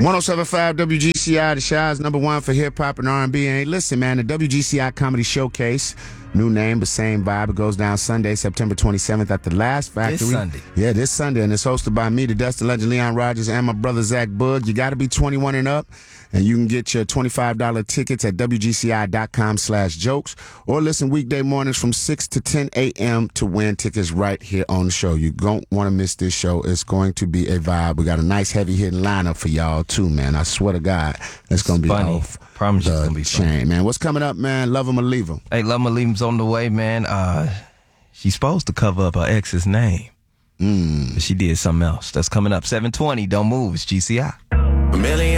107.5 WGCI, the Shy's #1 for hip-hop and R&B. And hey, listen, man, the WGCI Comedy Showcase, new name, but same vibe. It goes down Sunday, September 27th at the Last Factory. This Sunday. Yeah, this Sunday. And it's hosted by me, the Dustin Legend, Leon Rogers, and my brother, Zach Bug. You got to be 21 and up. And you can get your $25 tickets at WGCI.com/jokes or listen weekday mornings from 6 to 10 a.m. to win tickets right here on the show. You don't want to miss this show. It's going to be a vibe. We got a nice heavy hitting lineup for y'all too, man. I swear to God, it's going to be funny. off Promise you it's the going to be chain, funny. man. What's coming up, man? Love 'em or leave 'em. Hey, Love 'em or leave 'em's on the way, man. She's supposed to cover up her ex's name. But she did something else. That's coming up 7:20. Don't move. It's GCI.